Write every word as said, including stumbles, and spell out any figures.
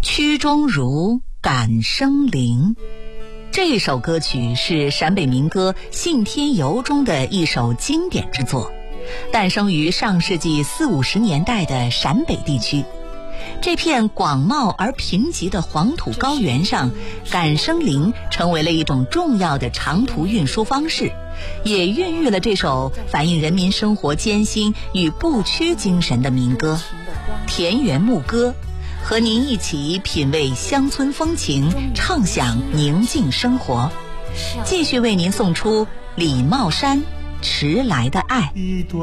曲中如感生灵。这首歌曲是陕北民歌《信天游》中的一首经典之作，诞生于上世纪四五十年代的陕北地区。这片广袤而贫瘠的黄土高原上，感生灵成为了一种重要的长途运输方式，也孕育了这首反映人民生活艰辛与不屈精神的民歌《田园牧歌》，和您一起品味乡村风情，畅享宁静生活。继续为您送出李茂山《迟来的爱》。